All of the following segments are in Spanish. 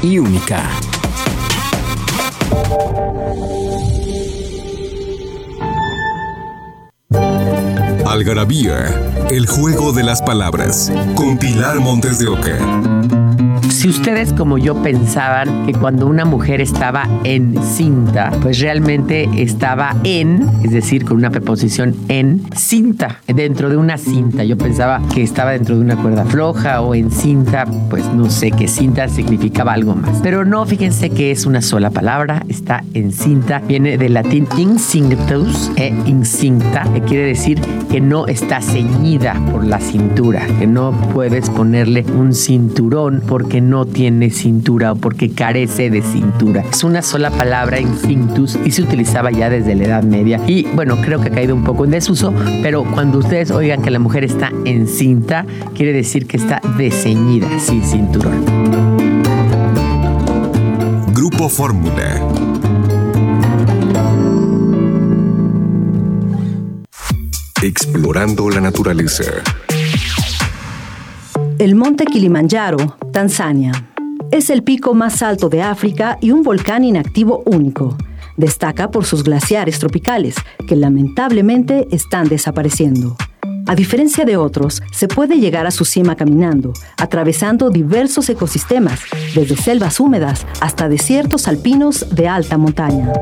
y única. Algarabía, el juego de las palabras, con Pilar Montes de Oca. Si ustedes como yo pensaban que cuando una mujer estaba encinta, pues realmente estaba es decir, con una preposición en, cinta, dentro de una cinta. Yo pensaba que estaba dentro de una cuerda floja o en cinta, pues no sé, que cinta significaba algo más. Pero no, fíjense que es una sola palabra, está encinta, viene del latín incinctus incinta, que quiere decir que no está ceñida por la cintura, que no puedes ponerle un cinturón porque no tiene cintura o porque carece de cintura. Es una sola palabra, incinctus, y se utilizaba ya desde la Edad Media. Y bueno, creo que ha caído un poco en desuso, pero cuando ustedes oigan que la mujer está encinta, quiere decir que está desceñida, sin cinturón. Grupo Fórmula. Explorando la naturaleza. El monte Kilimanjaro, Tanzania. Es el pico más alto de África y un volcán inactivo único. Destaca por sus glaciares tropicales, que lamentablemente están desapareciendo. A diferencia de otros, se puede llegar a su cima caminando, atravesando diversos ecosistemas, desde selvas húmedas hasta desiertos alpinos de alta montaña.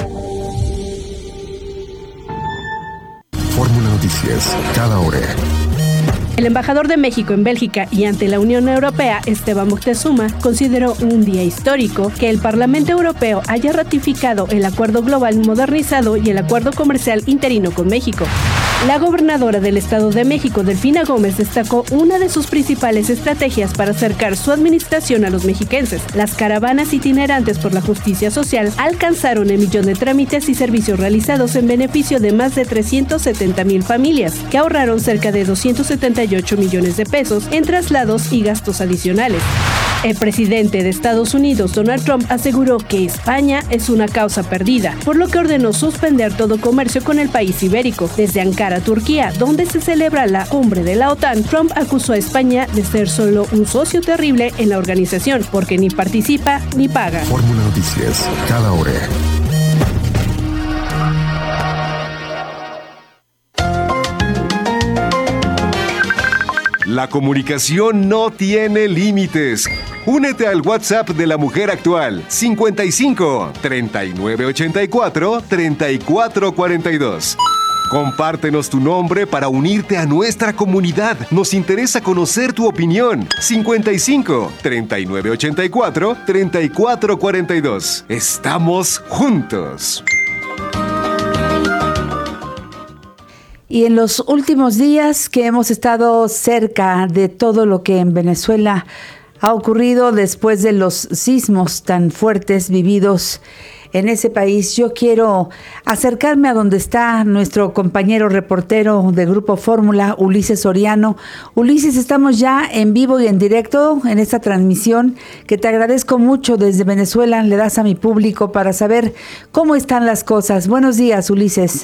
Fórmula Noticias, cada hora. El embajador de México en Bélgica y ante la Unión Europea, Esteban Moctezuma, consideró un día histórico que el Parlamento Europeo haya ratificado el Acuerdo Global Modernizado y el Acuerdo Comercial Interino con México. La gobernadora del Estado de México, Delfina Gómez, destacó una de sus principales estrategias para acercar su administración a los mexiquenses. Las caravanas itinerantes por la justicia social alcanzaron 1 millón de trámites y servicios realizados en beneficio de más de 370,000 familias, que ahorraron cerca de 278 millones de pesos en traslados y gastos adicionales. El presidente de Estados Unidos, Donald Trump, aseguró que España es una causa perdida, por lo que ordenó suspender todo comercio con el país ibérico. Desde Ankara, Turquía, donde se celebra la cumbre de la OTAN, Trump acusó a España de ser solo un socio terrible en la organización, porque ni participa ni paga. Fórmula Noticias, cada hora. La comunicación no tiene límites. Únete al WhatsApp de la mujer actual 55 39 84 34 42. Compártenos tu nombre para unirte a nuestra comunidad. Nos interesa conocer tu opinión. 55 39 84 34 42. Estamos juntos. Y en los últimos días que hemos estado cerca de todo lo que en Venezuela ha ocurrido después de los sismos tan fuertes vividos en ese país, yo quiero acercarme a donde está nuestro compañero reportero de Grupo Fórmula, Ulises Soriano. Ulises, estamos ya en vivo y en directo en esta transmisión que te agradezco mucho desde Venezuela. Le das a mi público para saber cómo están las cosas. Buenos días, Ulises.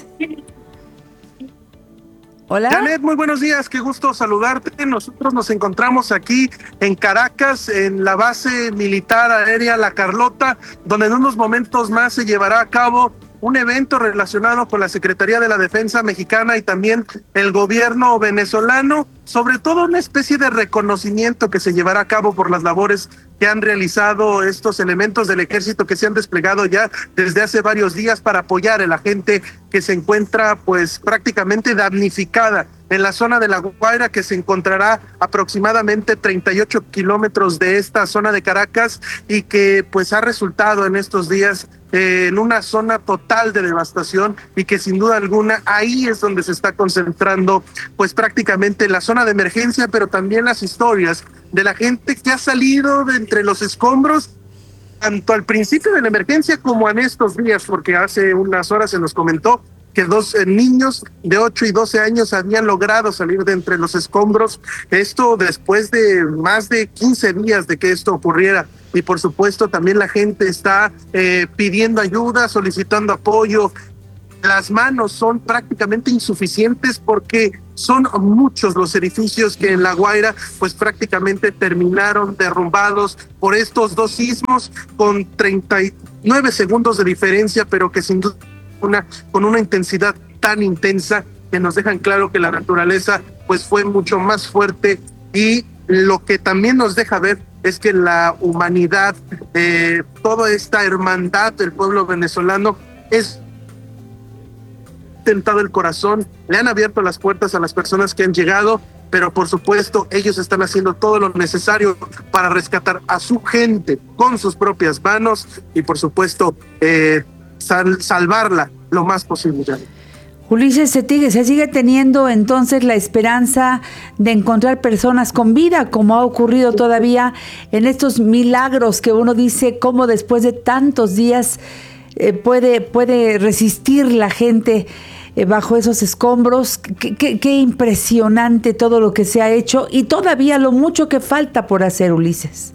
Hola. Janet, muy buenos días, qué gusto saludarte. Nosotros nos encontramos aquí en Caracas, en la base militar aérea La Carlota, donde en unos momentos más se llevará a cabo un evento relacionado con la Secretaría de la Defensa mexicana y también el gobierno venezolano, sobre todo una especie de reconocimiento que se llevará a cabo por las labores que han realizado estos elementos del ejército que se han desplegado ya desde hace varios días para apoyar a la gente que se encuentra pues prácticamente damnificada en la zona de La Guaira, que se encontrará aproximadamente 38 kilómetros de esta zona de Caracas y que pues ha resultado en estos días en una zona total de devastación y que sin duda alguna ahí es donde se está concentrando pues prácticamente la zona de emergencia, pero también las historias de la gente que ha salido de entre los escombros tanto al principio de la emergencia como en estos días, porque hace unas horas se nos comentó que 2 niños de 8 y 12 años habían logrado salir de entre los escombros, esto después de más de 15 días de que esto ocurriera. Y por supuesto también la gente está pidiendo ayuda, solicitando apoyo las manos son prácticamente insuficientes porque son muchos los edificios que en La Guaira pues prácticamente terminaron derrumbados por estos dos sismos con 39 segundos de diferencia, pero que sin duda con una intensidad tan intensa que nos dejan claro que la naturaleza pues fue mucho más fuerte. Y lo que también nos deja ver es que la humanidad, toda esta hermandad del pueblo venezolano es tentado el corazón, le han abierto las puertas a las personas que han llegado, pero por supuesto ellos están haciendo todo lo necesario para rescatar a su gente con sus propias manos y por supuesto salvarla lo más posible. Ulises, se sigue teniendo entonces la esperanza de encontrar personas con vida, como ha ocurrido todavía en estos milagros que uno dice cómo después de tantos días puede resistir la gente bajo esos escombros. Qué impresionante todo lo que se ha hecho y todavía lo mucho que falta por hacer, Ulises.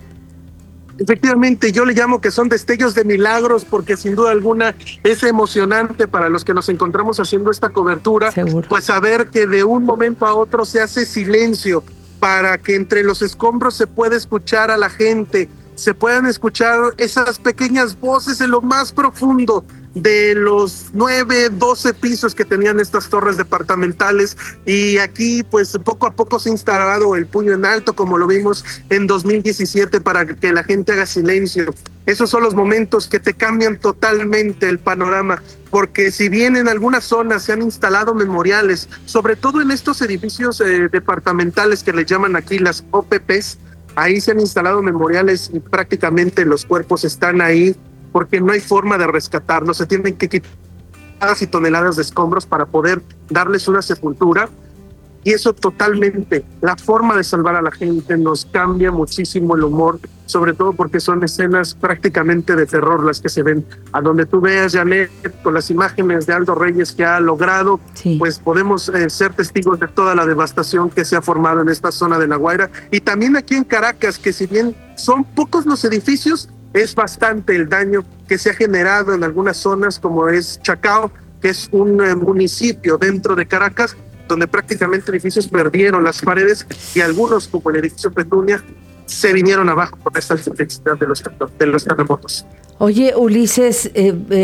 Efectivamente, yo le llamo que son destellos de milagros porque sin duda alguna es emocionante para los que nos encontramos haciendo esta cobertura. Seguro. Pues saber que de un momento a otro se hace silencio para que entre los escombros se pueda escuchar a la gente, se puedan escuchar esas pequeñas voces en lo más profundo de los 9, 12 pisos que tenían estas torres departamentales, y aquí pues poco a poco se ha instalado el puño en alto como lo vimos en 2017 para que la gente haga silencio. Esos son los momentos que te cambian totalmente el panorama, porque si bien en algunas zonas se han instalado memoriales, sobre todo en estos edificios departamentales que le llaman aquí las OPPs, ahí se han instalado memoriales y prácticamente los cuerpos están ahí porque no hay forma de rescatarlos, se tienen que quitar toneladas y toneladas de escombros para poder darles una sepultura, y eso totalmente, la forma de salvar a la gente nos cambia muchísimo el humor, sobre todo porque son escenas prácticamente de terror las que se ven. A donde tú veas, Janet, con las imágenes de Aldo Reyes que ha logrado, sí, pues podemos ser testigos de toda la devastación que se ha formado en esta zona de La Guaira, y también aquí en Caracas, que si bien son pocos los edificios, es bastante el daño que se ha generado en algunas zonas, como es Chacao, que es un municipio dentro de Caracas, donde prácticamente edificios perdieron las paredes y algunos, como el edificio Petunia, se vinieron abajo por esta intensidad de los terremotos. Oye, Ulises,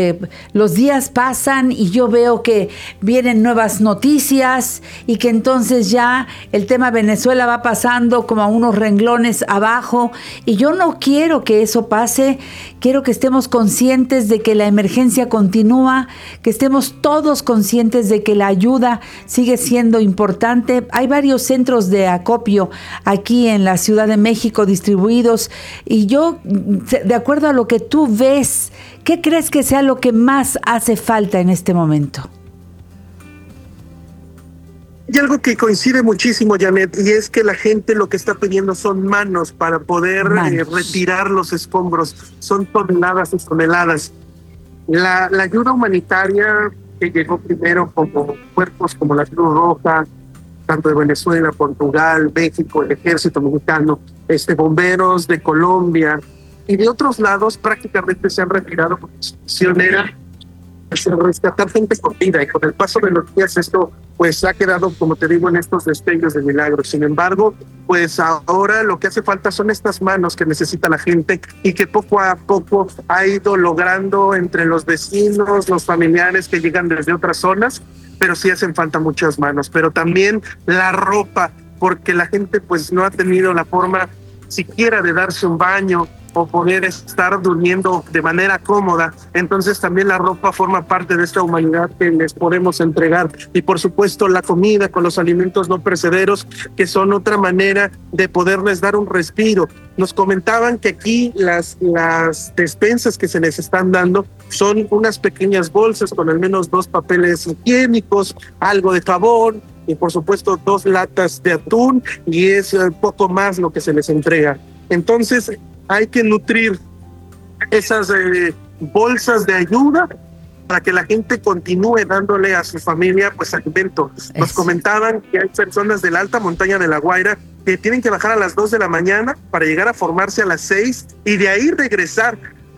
los días pasan y yo veo que vienen nuevas noticias y que entonces ya el tema Venezuela va pasando como a unos renglones abajo, y yo no quiero que eso pase. Quiero que estemos conscientes de que la emergencia continúa, que estemos todos conscientes de que la ayuda sigue siendo importante. Hay varios centros de acopio aquí en la Ciudad de México distribuidos, y yo, de acuerdo a lo que tú ves, ¿qué crees que sea lo que más hace falta en este momento? Y algo que coincide muchísimo, Janet, y es que la gente lo que está pidiendo son manos para poder retirar los escombros. Son toneladas y toneladas. La ayuda humanitaria que llegó primero como cuerpos como la Cruz Roja, tanto de Venezuela, Portugal, México, el Ejército Mexicano, bomberos de Colombia y de otros lados, prácticamente se han retirado porque su misión era rescatar gente con vida, y con el paso de los días esto pues ha quedado, como te digo, en estos destellos de milagros. Sin embargo, pues ahora lo que hace falta son estas manos que necesita la gente y que poco a poco ha ido logrando entre los vecinos, los familiares que llegan desde otras zonas, pero sí hacen falta muchas manos, pero también la ropa, porque la gente pues no ha tenido la forma siquiera de darse un baño o poder estar durmiendo de manera cómoda. Entonces también la ropa forma parte de esta humanidad que les podemos entregar, y por supuesto la comida con los alimentos no perecederos, que son otra manera de poderles dar un respiro. Nos comentaban que aquí las despensas que se les están dando son unas pequeñas bolsas con al menos 2 papeles higiénicos, algo de jabón y por supuesto 2 latas de atún, y es poco más lo que se les entrega. Entonces hay que nutrir esas bolsas de ayuda para que la gente continúe dándole a su familia pues alimento. Nos comentaban que hay personas de la alta montaña de La Guaira que tienen que bajar a las 2 de la mañana para llegar a formarse a las 6 y de ahí regresar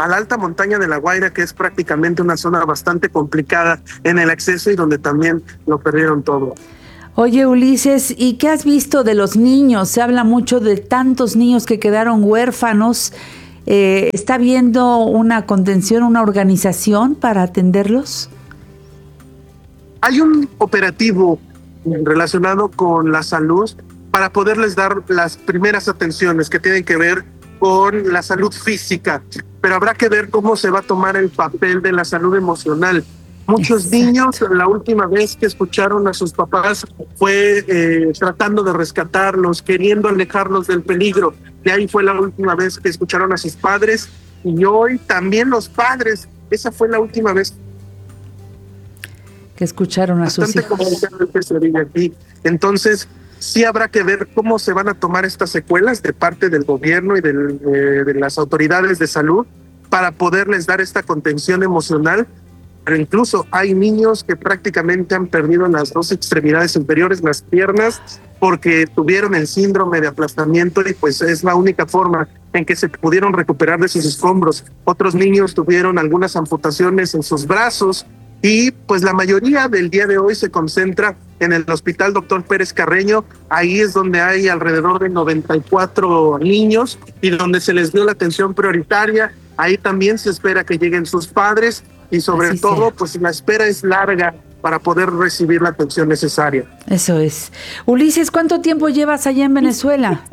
a la alta montaña de La Guaira, que es prácticamente una zona bastante complicada en el acceso y donde también lo perdieron todo. Oye, Ulises, ¿y qué has visto de los niños? Se habla mucho de tantos niños que quedaron huérfanos. ¿Está habiendo una contención, una organización para atenderlos? Hay un operativo relacionado con la salud para poderles dar las primeras atenciones que tienen que ver con la salud física, pero habrá que ver cómo se va a tomar el papel de la salud emocional. Muchos niños, la última vez que escucharon a sus papás fue tratando de rescatarlos, queriendo alejarlos del peligro. De ahí fue la última vez que escucharon a sus padres, y hoy también los padres. Esa fue la última vez que escucharon a sus hijos. Aquí. Entonces, sí habrá que ver cómo se van a tomar estas secuelas de parte del gobierno y de las autoridades de salud para poderles dar esta contención emocional. Pero incluso hay niños que prácticamente han perdido las dos extremidades inferiores, las piernas, porque tuvieron el síndrome de aplastamiento, y pues es la única forma en que se pudieron recuperar de sus escombros. Otros niños tuvieron algunas amputaciones en sus brazos, y pues la mayoría del día de hoy se concentra en el Hospital Dr. Pérez Carreño. Ahí es donde hay alrededor de 94 niños y donde se les dio la atención prioritaria. Ahí también se espera que lleguen sus padres, y sobre todo, pues la espera es larga para poder recibir la atención necesaria. Eso es. Ulises, ¿cuánto tiempo llevas allá en Venezuela?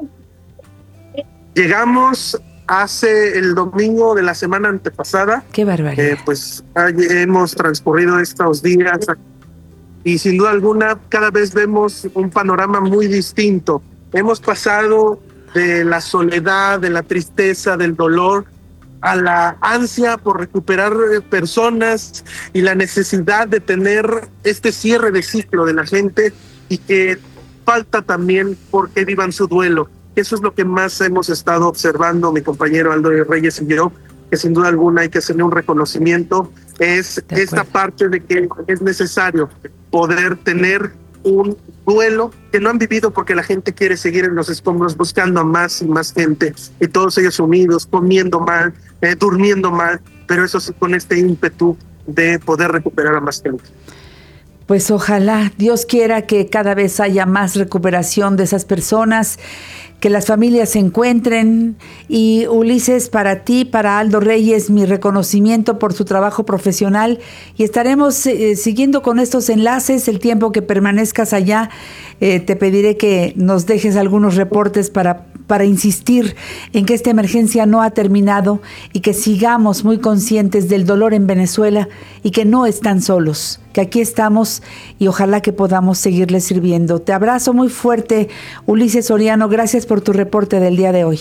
Llegamos hace el domingo de la semana antepasada. ¡Qué barbaridad! Pues hemos transcurrido estos días y sin duda alguna cada vez vemos un panorama muy distinto. Hemos pasado de la soledad, de la tristeza, del dolor, a la ansia por recuperar personas y la necesidad de tener este cierre de ciclo de la gente, y que falta también porque vivan su duelo. Eso es lo que más hemos estado observando mi compañero Aldo Reyes y yo, que sin duda alguna hay que hacerle un reconocimiento. Es esta parte de que es necesario poder tener un duelo que no han vivido, porque la gente quiere seguir en los escombros buscando a más y más gente, y todos ellos unidos, comiendo mal, durmiendo mal, pero eso sí, con este ímpetu de poder recuperar a más gente. Pues ojalá, Dios quiera que cada vez haya más recuperación de esas personas, que las familias se encuentren. Y Ulises, para ti, para Aldo Reyes, mi reconocimiento por su trabajo profesional, y estaremos siguiendo con estos enlaces el tiempo que permanezcas allá. Te pediré que nos dejes algunos reportes para insistir en que esta emergencia no ha terminado, y que sigamos muy conscientes del dolor en Venezuela, y que no están solos, que aquí estamos, y ojalá que podamos seguirles sirviendo. Te abrazo muy fuerte, Ulises Soriano. Gracias por tu reporte del día de hoy.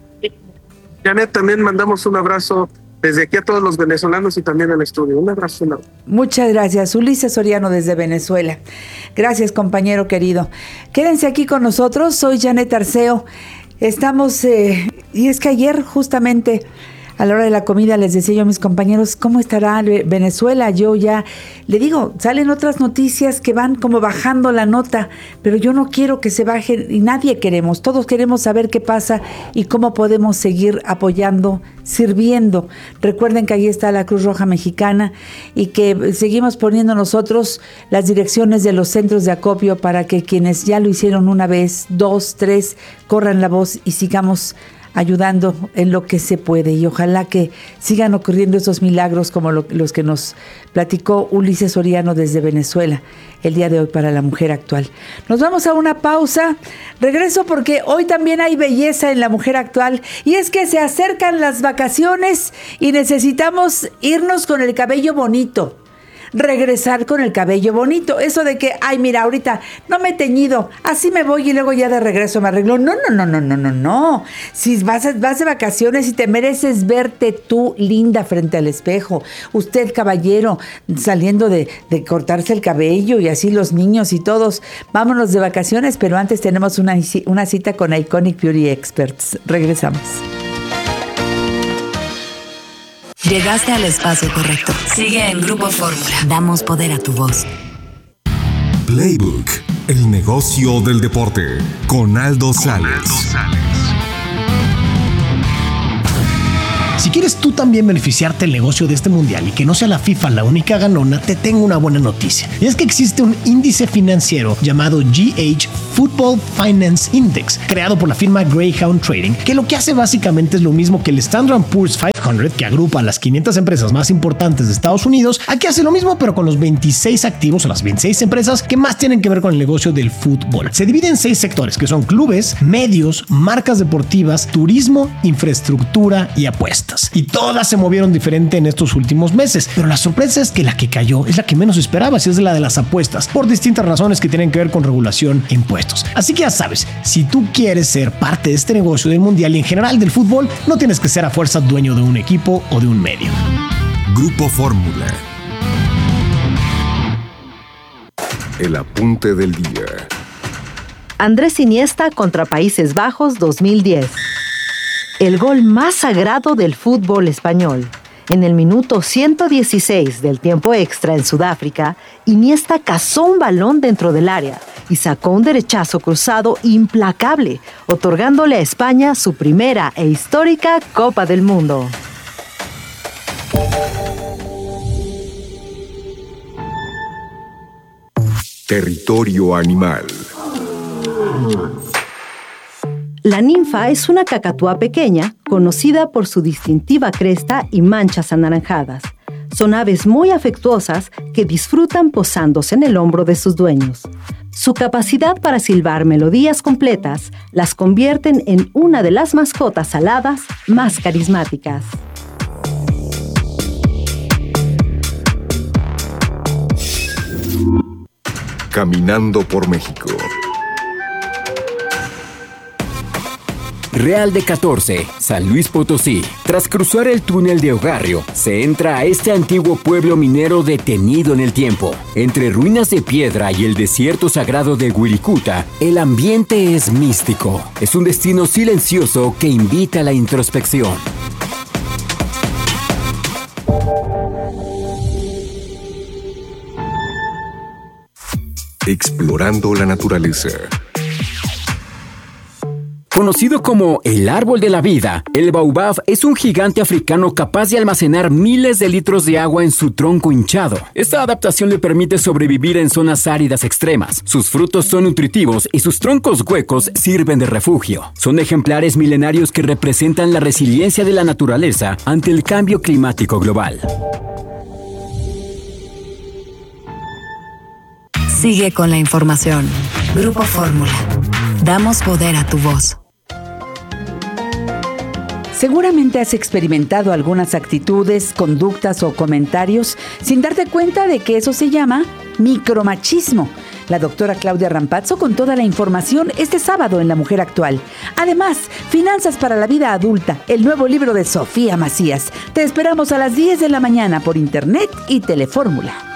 Janet, también mandamos un abrazo desde aquí a todos los venezolanos y también al estudio. Un abrazo enorme. Muchas gracias, Ulises Soriano desde Venezuela. Gracias, compañero querido. Quédense aquí con nosotros, soy Janet Arceo. Estamos, y es que ayer justamente a la hora de la comida les decía yo a mis compañeros, ¿cómo estará Venezuela? Yo ya le digo, salen otras noticias que van como bajando la nota, pero yo no quiero que se baje, y nadie queremos, todos queremos saber qué pasa y cómo podemos seguir apoyando, sirviendo. Recuerden que ahí está la Cruz Roja Mexicana, y que seguimos poniendo nosotros las direcciones de los centros de acopio para que quienes ya lo hicieron una vez, 2, 3, corran la voz y sigamos ayudando en lo que se puede, y ojalá que sigan ocurriendo esos milagros como los que nos platicó Ulises Soriano desde Venezuela el día de hoy para la mujer actual. Nos vamos a una pausa. Regreso porque hoy también hay belleza en la mujer actual, y es que se acercan las vacaciones y necesitamos irnos con el cabello bonito. Regresar con el cabello bonito. Eso de que, ay, mira, ahorita no me he teñido, así me voy y luego ya de regreso me arreglo. No. Si vas de vacaciones y te mereces verte tú linda frente al espejo. Usted, caballero, saliendo de cortarse el cabello, y así los niños y todos. Vámonos de vacaciones, pero antes tenemos una cita con Iconic Beauty Experts. Regresamos. Llegaste al espacio correcto. Sigue en Grupo Fórmula. Damos poder a tu voz. Playbook, el negocio del deporte, con Aldo Sales. Si quieres tú también beneficiarte del negocio de este mundial y que no sea la FIFA la única ganona, te tengo una buena noticia. Y es que existe un índice financiero llamado GH Football Finance Index, creado por la firma Greyhound Trading, que lo que hace básicamente es lo mismo que el Standard & Poor's 500, que agrupa a las 500 empresas más importantes de Estados Unidos. Aquí hace lo mismo, pero con los 26 activos o las 26 empresas que más tienen que ver con el negocio del fútbol. Se divide en 6 sectores, que son clubes, medios, marcas deportivas, turismo, infraestructura y apuestas. Y todas se movieron diferente en estos últimos meses, pero la sorpresa es que la que cayó es la que menos esperabas, y es la de las apuestas, por distintas razones que tienen que ver con regulación e impuestos. Así que ya sabes, si tú quieres ser parte de este negocio del mundial y en general del fútbol, no tienes que ser a fuerza dueño de un equipo o de un medio. Grupo Fórmula. El apunte del día. Andrés Iniesta contra Países Bajos 2010. El gol más sagrado del fútbol español. En el minuto 116 del tiempo extra en Sudáfrica, Iniesta cazó un balón dentro del área y sacó un derechazo cruzado implacable, otorgándole a España su primera e histórica Copa del Mundo. Territorio animal. La ninfa es una cacatúa pequeña, conocida por su distintiva cresta y manchas anaranjadas. Son aves muy afectuosas que disfrutan posándose en el hombro de sus dueños. Su capacidad para silbar melodías completas las convierten en una de las mascotas aladas más carismáticas. Caminando por México. Real de 14, San Luis Potosí. Tras cruzar el túnel de Ogarrio, se entra a este antiguo pueblo minero detenido en el tiempo. Entre ruinas de piedra y el desierto sagrado de Wirikuta, el ambiente es místico. Es un destino silencioso que invita a la introspección. Explorando la naturaleza. Conocido como el árbol de la vida, el baobab es un gigante africano capaz de almacenar miles de litros de agua en su tronco hinchado. Esta adaptación le permite sobrevivir en zonas áridas extremas. Sus frutos son nutritivos y sus troncos huecos sirven de refugio. Son ejemplares milenarios que representan la resiliencia de la naturaleza ante el cambio climático global. Sigue con la información. Grupo Fórmula. Damos poder a tu voz. Seguramente has experimentado algunas actitudes, conductas o comentarios sin darte cuenta de que eso se llama micromachismo. La doctora Claudia Rampazzo con toda la información este sábado en La Mujer Actual. Además, Finanzas para la Vida Adulta, el nuevo libro de Sofía Macías. Te esperamos a las 10 de la mañana por internet y Telefórmula.